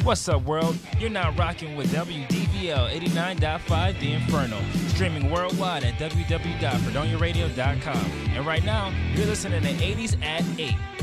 What's up, world? You're now rocking with WDVL 89.5 The Inferno, streaming worldwide at www.fredoniaradio.com. And right now, you're listening to 80s at 8.